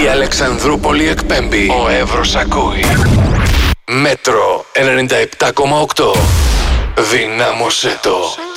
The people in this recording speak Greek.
Η Αλεξανδρούπολη εκπέμπει. Ο Εύρος ακούει. Μέτρο 97,8. Δυνάμωσέ το.